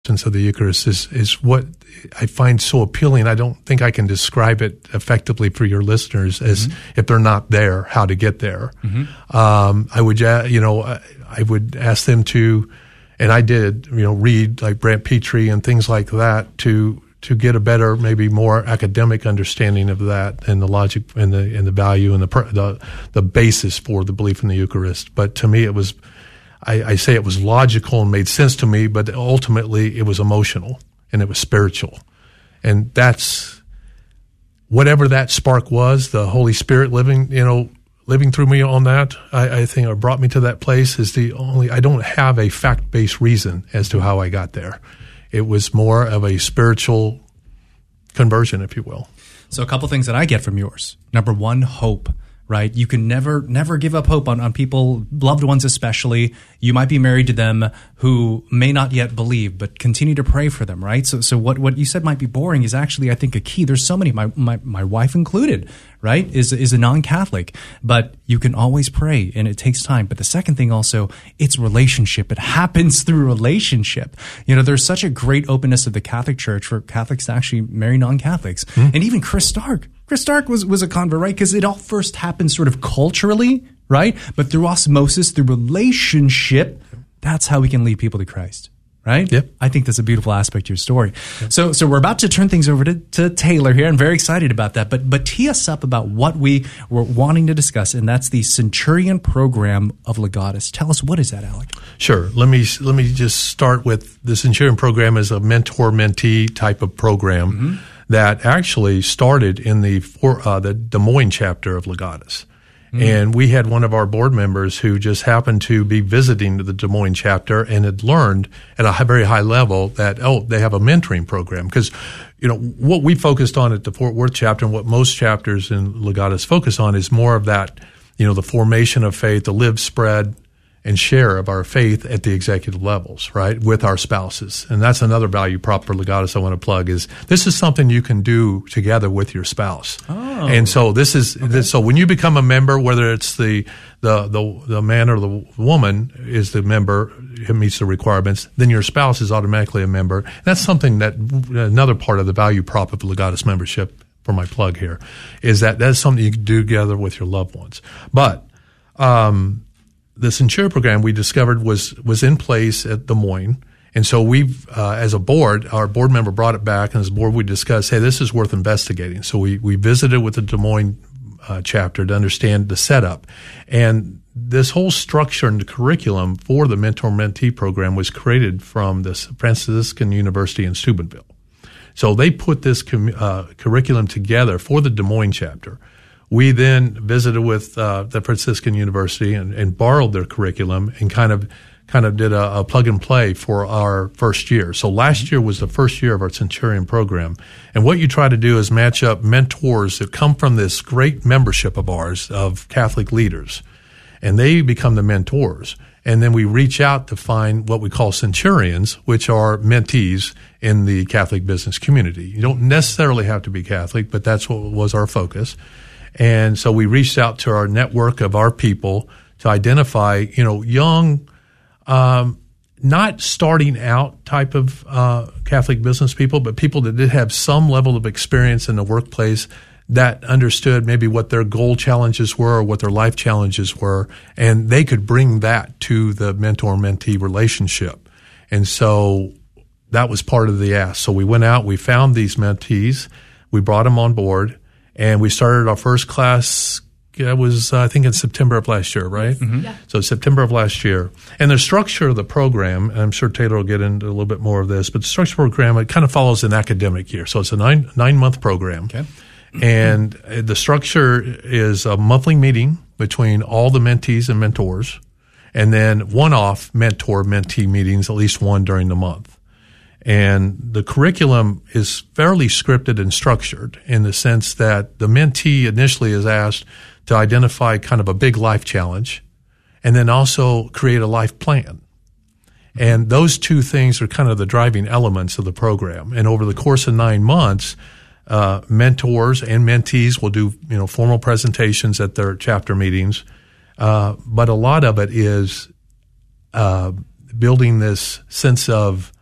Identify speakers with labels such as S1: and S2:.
S1: of the Eucharist is what I find so appealing. I don't think I can describe it effectively for your listeners as if they're not there, how to get there. I would ask them to, and I did, read like Brant Petrie and things like that to get a better, maybe more academic understanding of that and the logic and the value and the basis for the belief in the Eucharist. But to me, it was. I say it was logical and made sense to me, but ultimately it was emotional and it was spiritual. And that's whatever that spark was, the Holy Spirit living through me on that, I think it brought me to that place is I don't have a fact-based reason as to how I got there. It was more of a spiritual conversion, if you will.
S2: So a couple things that I get from yours. Number one, hope. Right? You can never give up hope on people, loved ones especially. You might be married to them who may not yet believe, but continue to pray for them, right? So what you said might be boring is actually, I think, a key. There's so many, my wife included, right, is a non-Catholic, but you can always pray, and it takes time. But the second thing also, it's relationship. It happens through relationship. There's such a great openness of the Catholic Church for Catholics to actually marry non-Catholics. And even Chris Stark. Chris Stark was a convert, right? Because it all first happened sort of culturally, right? But through osmosis, through relationship, that's how we can lead people to Christ, right?
S1: Yep.
S2: I think that's a beautiful aspect of your story. Yep. So we're about to turn things over to Taylor here. I'm very excited about that. But tee us up about what we were wanting to discuss, and that's the Centurion Program of Legatus. Tell us, what is that, Alec?
S1: Sure. Let me just start with the Centurion Program as a mentor-mentee type of program that actually started in the Des Moines chapter of Legatus. And we had one of our board members who just happened to be visiting the Des Moines chapter and had learned at a very high level that, they have a mentoring program. Because, what we focused on at the Fort Worth chapter and what most chapters in Legatus focus on is more of that, the formation of faith, the live, spread, and share of our faith at the executive levels, right, with our spouses. And that's another value prop for Legatus I want to plug is this is something you can do together with your spouse. Oh. And so so when you become a member, whether it's the man or the woman is the member who meets the requirements, then your spouse is automatically a member. And that's something that another part of the value prop of Legatus membership, for my plug here, is that's something you can do together with your loved ones. But the Centurion Program we discovered was in place at Des Moines. And so we've, as a board, our board member brought it back, and as a board we discussed, hey, this is worth investigating. So we visited with the Des Moines chapter to understand the setup. And this whole structure and the curriculum for the Mentor-Mentee program was created from the Franciscan University in Steubenville. So they put this curriculum together for the Des Moines chapter. We then visited with the Franciscan University and borrowed their curriculum and kind of did a plug and play for our first year. So last year was the first year of our Centurion program. And what you try to do is match up mentors that come from this great membership of ours of Catholic leaders, and they become the mentors. And then we reach out to find what we call centurions, which are mentees in the Catholic business community. You don't necessarily have to be Catholic, but that's what was our focus. And so we reached out to our network of our people to identify, young, not starting out type of Catholic business people, but people that did have some level of experience in the workplace that understood maybe what their goal challenges were or what their life challenges were, and they could bring that to the mentor-mentee relationship. And so that was part of the ask. So we went out, we found these mentees, we brought them on board, and we started our first class. It was, I think, in September of last year, right?
S3: Mm-hmm. Yeah.
S1: So September of last year. And the structure of the program, and I'm sure Taylor will get into a little bit more of this, but the structure of the program, it kind of follows an academic year. So it's a nine-month program.
S2: Okay.
S1: And the structure is a monthly meeting between all the mentees and mentors, and then one-off mentor-mentee meetings, at least one during the month. And the curriculum is fairly scripted and structured in the sense that the mentee initially is asked to identify kind of a big life challenge and then also create a life plan. And those two things are kind of the driving elements of the program. And over the course of 9 months, mentors and mentees will do, formal presentations at their chapter meetings. But a lot of it is building this sense of